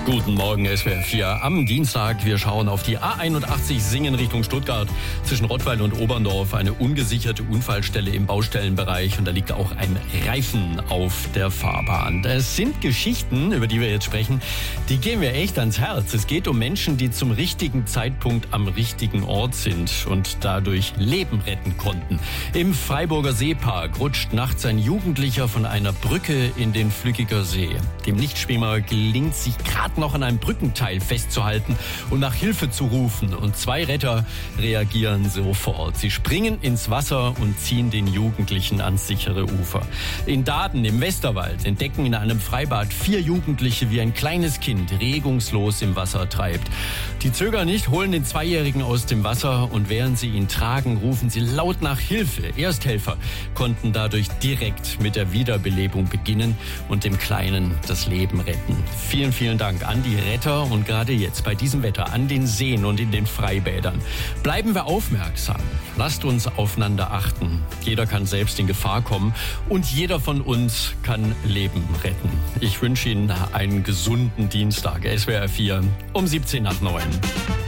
Guten Morgen, SWR 4 am Dienstag. Wir schauen auf die A81 Singen Richtung Stuttgart. Zwischen Rottweil und Oberndorf eine ungesicherte Unfallstelle im Baustellenbereich. Und da liegt auch ein Reifen auf der Fahrbahn. Das sind Geschichten, über die wir jetzt sprechen, die gehen mir echt ans Herz. Es geht um Menschen, die zum richtigen Zeitpunkt am richtigen Ort sind und dadurch Leben retten konnten. Im Freiburger Seepark rutscht nachts ein Jugendlicher von einer Brücke in den Flückiger See. Dem Nichtschwimmer gelingt sich gerade noch an einem Brückenteil festzuhalten und nach Hilfe zu rufen. Und 2 Retter reagieren sofort. Sie springen ins Wasser und ziehen den Jugendlichen ans sichere Ufer. In Daden im Westerwald entdecken in einem Freibad 4 Jugendliche, wie ein kleines Kind regungslos im Wasser treibt. Die zögern nicht, holen den 2-Jährigen aus dem Wasser und während sie ihn tragen, rufen sie laut nach Hilfe. Ersthelfer konnten dadurch direkt mit der Wiederbelebung beginnen und dem Kleinen das Leben retten. Vielen, vielen Dank an die Retter und gerade jetzt bei diesem Wetter an den Seen und in den Freibädern. Bleiben wir aufmerksam. Lasst uns aufeinander achten. Jeder kann selbst in Gefahr kommen und jeder von uns kann Leben retten. Ich wünsche Ihnen einen gesunden Dienstag. SWR 4 um 7:17.